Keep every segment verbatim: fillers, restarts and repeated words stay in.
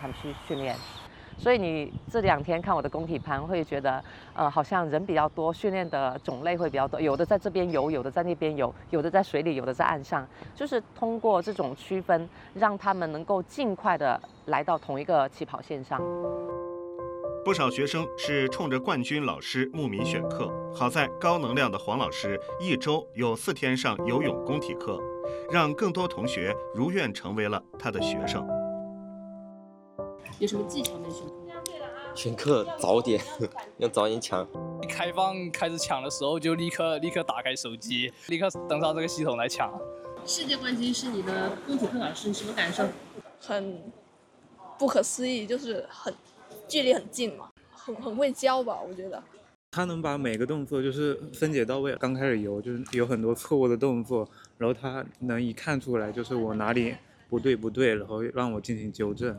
场去训练。所以你这两天看我的工体盘，会觉得，呃，好像人比较多，训练的种类会比较多，有的在这边游，有的在那边游，有的在水里，有的在岸上，就是通过这种区分，让他们能够尽快的来到同一个起跑线上。 不少学生是冲着冠军老师慕名选课，好在高能量的黄老师一周有四天上游泳工体课，让更多同学如愿成为了他的学生。 有什么技巧没选？ 选课早点，要早点抢。 开放开始抢的时候，就立刻立刻打开手机，立刻登上这个系统来抢。 世界冠军是你的工体课老师，你什么感受？ 很不可思议，就是很距离很近嘛，很很会教吧，我觉得。 他能把每个动作就是分解到位。刚开始游就是有很多错误的动作，然后他能一看出来就是我哪里不对不对，然后让我进行纠正。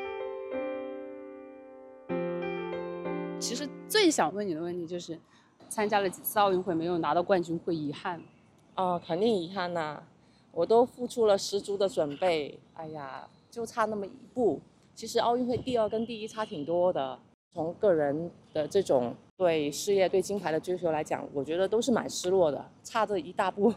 其实最想问你的问题就是，参加了几次奥运会没有拿到冠军，会遗憾吗？ 哦，肯定遗憾呐、啊！我都付出了十足的准备，哎呀，就差那么一步。其实奥运会第二跟第一差挺多的。从个人的这种对事业、对金牌的追求来讲，我觉得都是蛮失落的，差这一大步。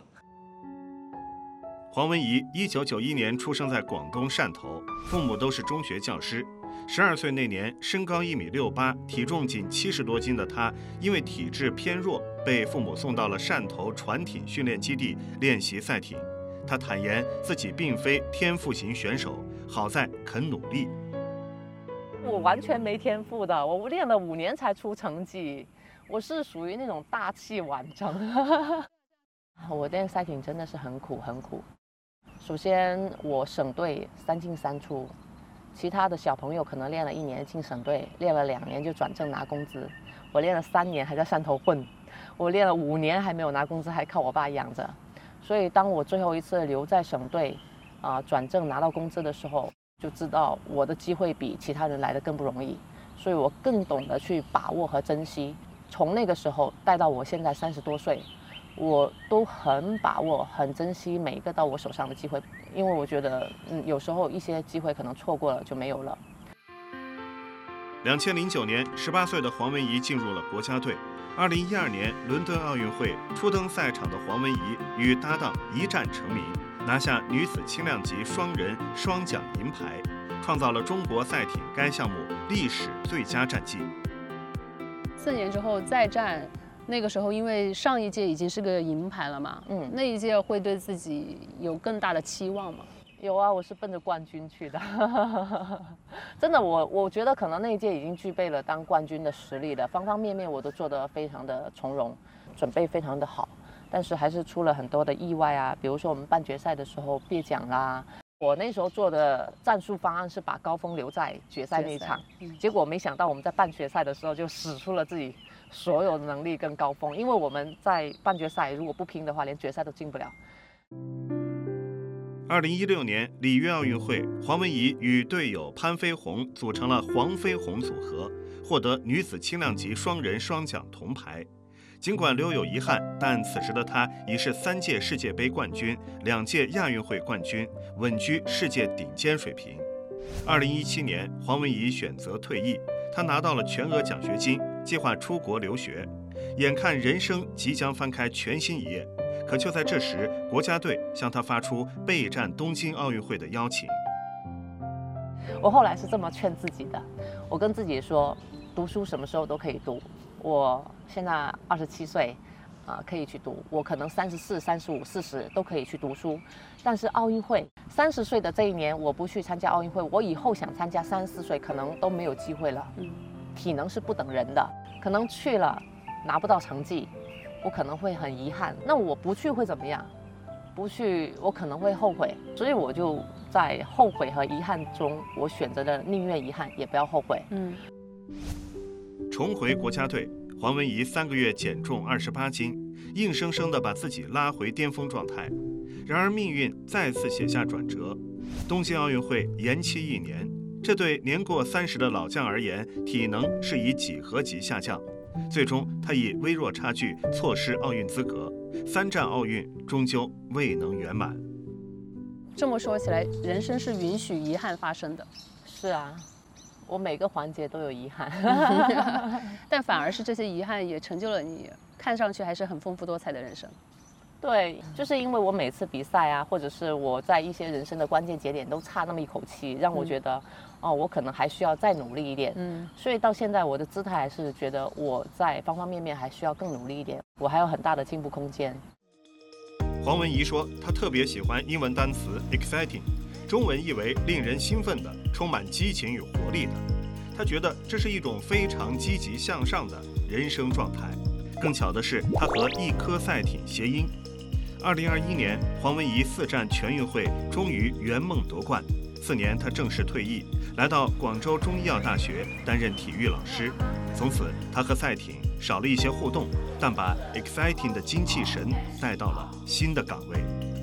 黄文怡一九九一年出生在广东汕头，父母都是中学教师。十二岁那年，身高一米六八，体重仅七十多斤的他，因为体质偏弱，被父母送到了汕头船艇训练基地练习赛艇。他坦言自己并非天赋型选手，好在肯努力。 我完全没天赋的，我练了五年才出成绩，我是属于那种大器晚成。我练赛艇真的是很苦很苦。首先，我省队三进三出。其他的小朋友可能练了一年进省队，练了两年就转正拿工资。我练了三年还在汕头混，我练了五年还没有拿工资，还靠我爸养着。所以当我最后一次留在省队，啊、呃、转正拿到工资的时候，就知道我的机会比其他人来的更不容易，所以我更懂得去把握和珍惜。从那个时候带到我现在三十多岁，我都很把握、很珍惜每一个到我手上的机会，因为我觉得，嗯，有时候一些机会可能错过了就没有了。 两千零九年，十八岁的黄文怡进入了国家队。二零一二年伦敦奥运会初登赛场的黄文怡与搭档一战成名，拿下女子轻量级双人双奖银牌，创造了中国赛艇该项目历史最佳战绩。 四年之后再战。那个时候，因为上一届已经是个银牌了嘛，嗯，那一届会对自己有更大的期望吗？ 有啊，我是奔着冠军去的。真的，我我觉得可能那一届已经具备了当冠军的实力了，方方面面我都做得非常的从容，准备非常的好，但是还是出了很多的意外啊，比如说我们半决赛的时候别奖啦。我那时候做的战术方案是把高峰留在决赛那一场，嗯、结果没想到我们在半决赛的时候就使出了自己所有的能力跟高峰，因为我们在半决赛如果不拼的话，连决赛都进不了。 二零一六年里约奥运会，黄文怡与队友潘飞鸿组成了黄飞鸿组合，获得女子轻量级双人双奖铜牌。尽管留有遗憾，但此时的她已是三届世界杯冠军、两届亚运会冠军，稳居世界顶尖水平。二零一七年，黄文怡选择退役，她拿到了全额奖学金，计划出国留学。眼看人生即将翻开全新一页，可就在这时，国家队向她发出备战东京奥运会的邀请。 我后来是这么劝自己的，我跟自己说，读书什么时候都可以读。我现在二十七岁，啊、呃，可以去读。我可能三十四、三十五、四十都可以去读书，但是奥运会，三十岁的这一年我不去参加奥运会，我以后想参加三十四岁可能都没有机会了。嗯，体能是不等人的，可能去了拿不到成绩，我可能会很遗憾。那我不去会怎么样？不去我可能会后悔，所以我就在后悔和遗憾中，我选择了宁愿遗憾也不要后悔。嗯。 重回国家队，黄文怡三个月减重二十八斤，硬生生地把自己拉回巅峰状态。然而命运再次写下转折，东京奥运会延期一年，这对年过三十的老将而言，体能是以几何级下降。最终，他以微弱差距错失奥运资格，三战奥运终究未能圆满。 这么说起来，人生是允许遗憾发生的。 是啊。 我每个环节都有遗憾， 但反而是这些遗憾也成就了你看上去还是很丰富多彩的人生。 对，就是因为我每次比赛啊，或者是我在一些人生的关键节点都差那么一口气，让我觉得，嗯、哦，我可能还需要再努力一点。嗯，所以到现在我的姿态还是觉得我在方方面面还需要更努力一点，我还有很大的进步空间。 黄文怡说，她特别喜欢英文单词 exciting， 中文译为令人兴奋的、充满激情与活力的。她觉得这是一种非常积极向上的人生状态。更巧的是，她和一颗赛艇谐音。二零二一年，黄文怡四战全运会终于圆梦夺冠。次年，她正式退役，来到广州中医药大学担任体育老师。从此，她和赛艇少了一些互动，但把 exciting 的精气神带到了新的岗位。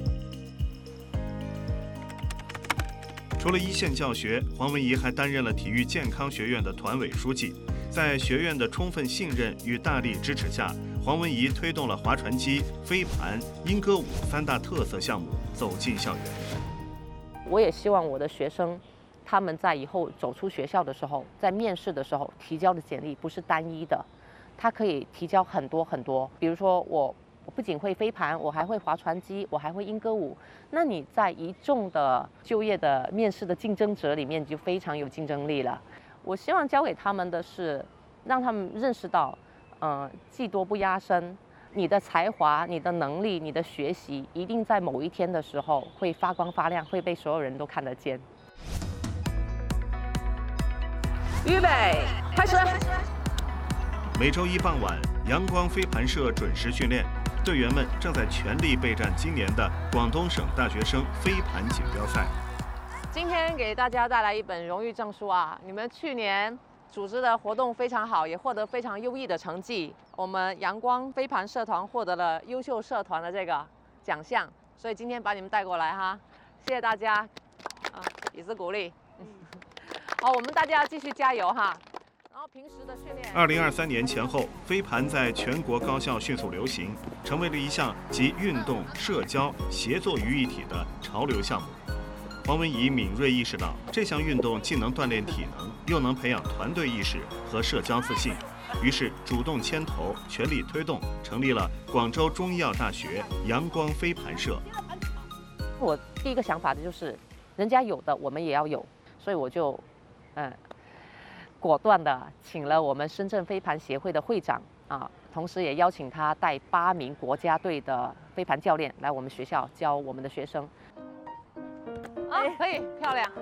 除了一线教学，黄文怡还担任了体育健康学院的团委书记。在学院的充分信任与大力支持下，黄文怡推动了划船机、飞盘、莺歌舞三大特色项目走进校园。 我也希望我的学生，他们在以后走出学校的时候，在面试的时候提交的简历不是单一的，他可以提交很多很多。比如说我，我不仅会飞盘，我还会划船机，我还会莺歌舞。那你在一众的就业的面试的竞争者里面，就非常有竞争力了。我希望教给他们的是，让他们认识到，嗯、呃，技多不压身，你的才华、你的能力、你的学习，一定在某一天的时候会发光发亮，会被所有人都看得见。预备，开始。 每周一傍晚，阳光飞盘社准时训练，队员们正在全力备战今年的广东省大学生飞盘锦标赛。 今天给大家带来一本荣誉证书啊！你们去年组织的活动非常好，也获得非常优异的成绩。我们阳光飞盘社团获得了优秀社团的这个奖项，所以今天把你们带过来哈，谢谢大家，啊，也是鼓励。嗯，好，我们大家要继续加油哈。然后平时的训练。 二零二三年前后，飞盘在全国高校迅速流行，成为了一项集运动、社交、协作于一体的潮流项目。黄文怡敏锐意识到，这项运动既能锻炼体能，又能培养团队意识和社交自信，于是主动牵头，全力推动，成立了广州中医药大学阳光飞盘社。 我第一个想法的就是，人家有的我们也要有，所以我就，嗯，果断的请了我们深圳飞盘协会的会长啊，同时也邀请他带八名国家队的飞盘教练来我们学校教我们的学生。啊，可以，漂亮。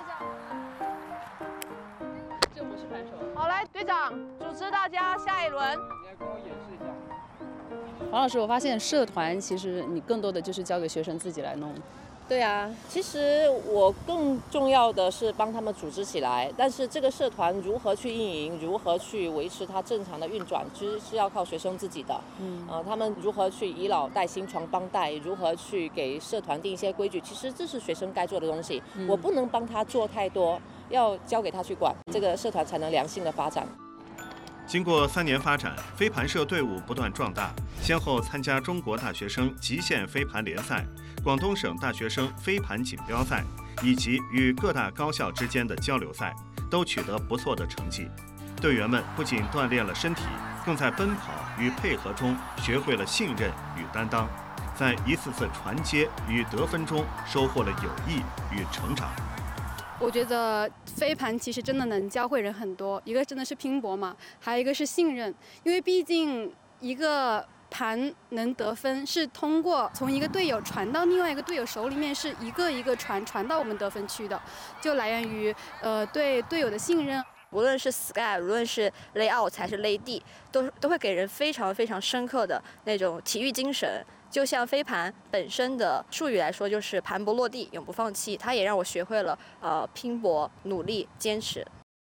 这不是盘手。 好，来，队长主持大家下一轮。 你来跟我演示一下。 黄老师，我发现社团其实你更多的就是交给学生自己来弄。 对啊，其实我更重要的是帮他们组织起来，但是这个社团如何去运营，如何去维持它正常的运转，其实是要靠学生自己的。嗯，呃，他们如何去以老带新、传帮带，如何去给社团定一些规矩，其实这是学生该做的东西。嗯、我不能帮他做太多，要交给他去管，这个社团才能良性的发展。 经过三年发展，飞盘社队伍不断壮大，先后参加中国大学生极限飞盘联赛、广东省大学生飞盘锦标赛，以及与各大高校之间的交流赛，都取得不错的成绩。队员们不仅锻炼了身体，更在奔跑与配合中学会了信任与担当，在一次次传接与得分中收获了友谊与成长。 我觉得飞盘其实真的能教会人很多，一个真的是拼搏嘛，还有一个是信任，因为毕竟一个盘能得分是通过从一个队友传到另外一个队友手里面，是一个一个传传到我们得分区的，就来源于呃对队友的信任。 无论是 sky， 无论是 layout 还是 lay 地，都都会给人非常非常深刻的那种体育精神。就像飞盘本身的术语来说，就是盘不落地，永不放弃。它也让我学会了呃拼搏、努力、坚持。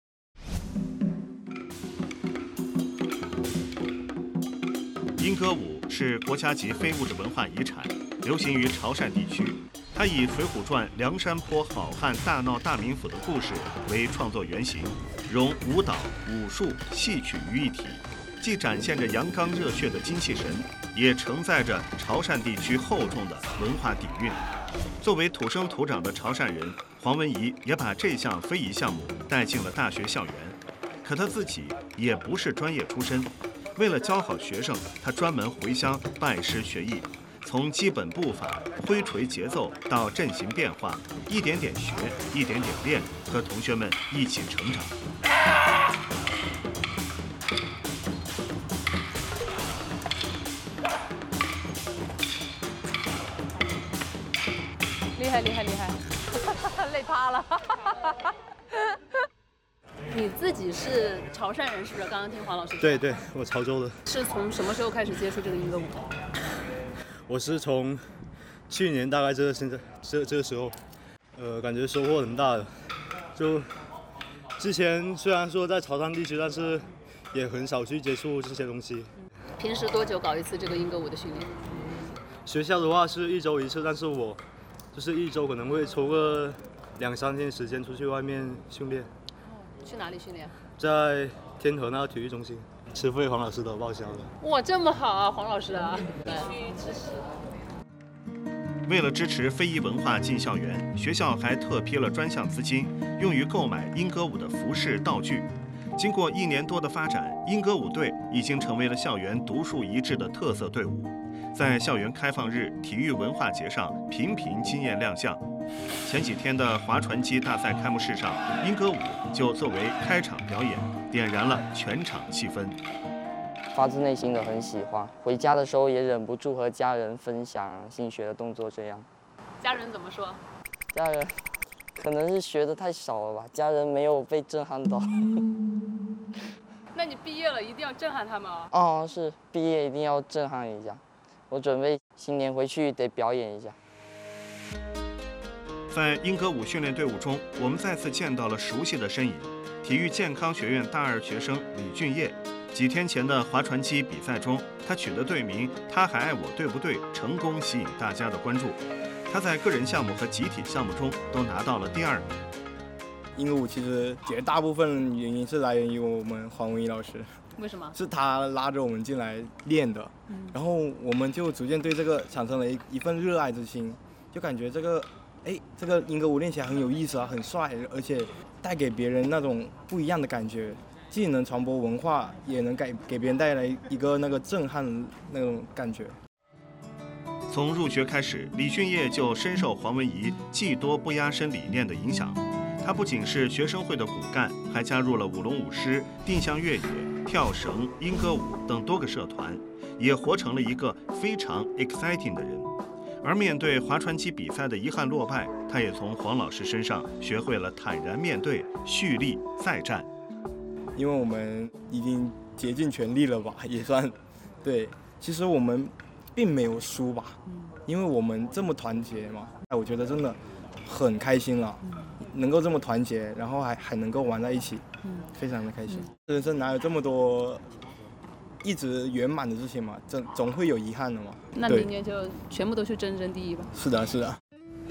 莺歌舞是国家级非物质文化遗产，流行于潮汕地区。它以《水浒传》梁山泊好汉大闹大名府的故事为创作原型，融舞蹈、武术、戏曲于一体，既展现着阳刚热血的精气神，也承载着潮汕地区厚重的文化底蕴。 作为土生土长的潮汕人，黄文怡也把这项非遗项目带进了大学校园。可他自己也不是专业出身，为了教好学生，他专门回乡拜师学艺，从基本步伐、挥锤节奏到阵型变化，一点点学，一点点练，和同学们一起成长。 厉害厉害厉害， 累趴了。 你自己是潮汕人是不是？刚刚听黄老师说。 对对，我潮州的。 是从什么时候开始接触这个英歌舞的？ 我是从去年大概这个现在这这个时候，呃，感觉收获很大的。就之前虽然说在潮汕地区，但是也很少去接触这些东西。 平时多久搞一次这个英歌舞的训练？ 学校的话是一周一次，但是我就是一周可能会抽个两三天时间出去外面训练。 去哪里训练？ 在天河那个体育中心，吃费黄老师的报销的。 哇，这么好啊，黄老师啊！必须支持。 为了支持非遗文化进校园，学校还特批了专项资金，用于购买英歌舞的服饰道具。经过一年多的发展，英歌舞队已经成为了校园独树一帜的特色队伍，在校园开放日、体育文化节上频频惊艳亮相。前几天的划船机大赛开幕式上，英歌舞就作为开场表演，点燃了全场气氛。 发自内心的很喜欢，回家的时候也忍不住和家人分享新学的动作。这样， 家人怎么说？ 家人可能是学的太少了吧，家人没有被震撼到。 那你毕业了一定要震撼他们啊！ 哦，是毕业一定要震撼一下。我准备新年回去得表演一下。 在英歌舞训练队伍中，我们再次见到了熟悉的身影——体育健康学院大二学生李俊业。几天前的划船机比赛中，他取得队名“他还爱我对不对”，成功吸引大家的关注。他在个人项目和集体项目中都拿到了第二名。 英歌舞其实绝大部分原因是来源于我们黄文怡老师。 为什么？ 是他拉着我们进来练的，嗯、然后我们就逐渐对这个产生了一一份热爱之心，就感觉这个，哎，这个英歌舞练起来很有意思啊，很帅，而且带给别人那种不一样的感觉，既能传播文化，也能给给别人带来一个那个震撼那种感觉。 从入学开始，李俊业就深受黄文怡“技多不压身”理念的影响。他不仅是学生会的骨干，还加入了舞龙舞狮、定向越野、跳绳、英歌舞等多个社团，也活成了一个非常 exciting 的人。而面对划船机比赛的遗憾落败，他也从黄老师身上学会了坦然面对、蓄力再战。 因为我们已经竭尽全力了吧，也算对。其实我们并没有输吧，因为我们这么团结嘛，我觉得真的很开心了。能够这么团结，然后还还能够玩在一起，嗯，非常的开心。人生哪有这么多一直圆满的事情嘛？总总会有遗憾的嘛。 那明年就全部都去争争第一吧。 是的，是的。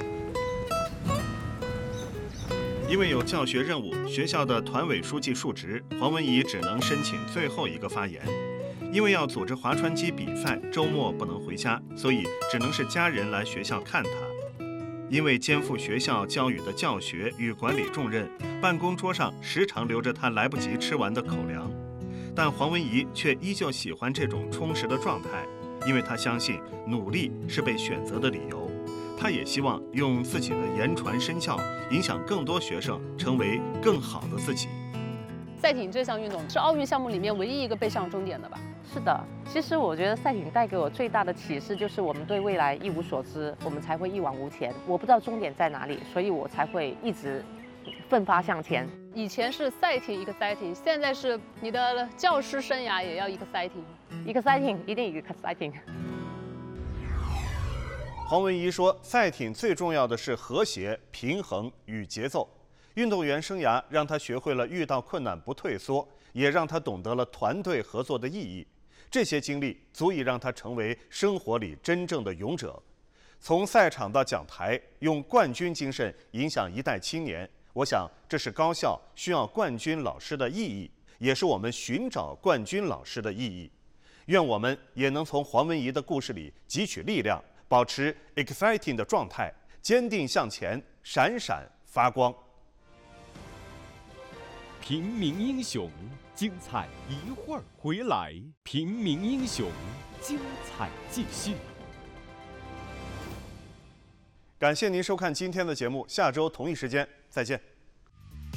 因为有教学任务，学校的团委书记述职，黄文怡只能申请最后一个发言。因为要组织划船机比赛，周末不能回家，所以只能是家人来学校看他。因为肩负学校教育的教学与管理重任，办公桌上时常留着他来不及吃完的口粮。但黄文怡却依旧喜欢这种充实的状态，因为他相信努力是被选择的理由。他也希望用自己的言传身教，影响更多学生成为更好的自己。 赛艇这项运动是奥运项目里面唯一一个背上终点的吧？ 是的，其实我觉得赛艇带给我最大的启示就是我们对未来一无所知，我们才会一往无前。我不知道终点在哪里，所以我才会一直奋发向前。 以前是赛艇一个赛艇，现在是你的教师生涯也要一个赛艇， 一个赛艇一定一个赛艇。 黄文怡说，赛艇最重要的是和谐、平衡与节奏。运动员生涯让他学会了遇到困难不退缩，也让他懂得了团队合作的意义。这些经历足以让他成为生活里真正的勇者。从赛场到讲台，用冠军精神影响一代青年，我想这是高校需要冠军老师的意义，也是我们寻找冠军老师的意义。愿我们也能从黄文怡的故事里汲取力量，保持 exciting 的状态， 坚定向前，闪闪发光。 平民英雄，精彩一会儿回来。平民英雄，精彩继续。 感谢您收看今天的节目，下周同一时间再见。